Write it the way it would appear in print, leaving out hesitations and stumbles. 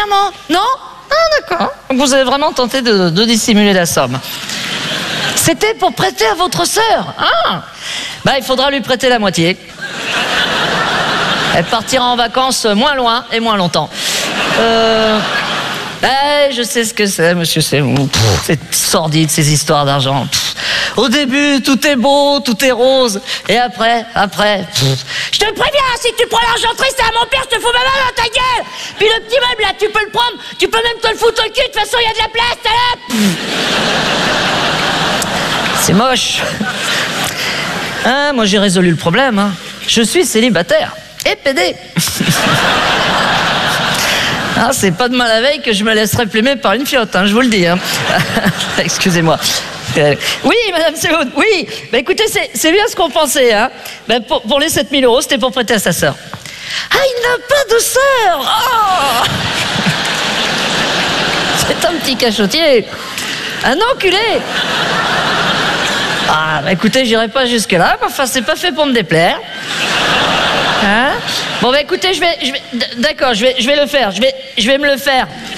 virement. Non? Ah, d'accord. Vous avez vraiment tenté de dissimuler la somme. C'était pour prêter à votre sœur. Ah. Bah, il faudra lui prêter la moitié. Elle partira en vacances moins loin et moins longtemps. Je sais ce que c'est, monsieur, c'est sordide, ces histoires d'argent. Au début, tout est beau, tout est rose. Et après... Je te préviens, si tu prends l'argent triste à mon père, je te fous ma main dans ta gueule. Puis le petit meuble, là, tu peux le prendre, tu peux même te le foutre au cul, de toute façon, il y a de la place, t'as là. C'est moche. Hein, moi, j'ai résolu le problème. Hein. Je suis célibataire et pédé. Ah, c'est pas de mal la veille que je me laisserai plumer par une fiotte, hein, je vous le dis. Hein. Excusez-moi. Oui, madame Sehoun, oui. Bah, écoutez, c'est bien ce qu'on pensait. Hein. Bah, pour les 7 000 €, c'était pour prêter à sa sœur. Ah, il n'a pas de sœur. Oh. C'est un petit cachotier. Un enculé. Ah, bah, écoutez, j'irai pas jusque-là. Enfin, c'est pas fait pour me déplaire. Hein? Bon, bah écoutez, d'accord, je vais le faire. Je vais me le faire.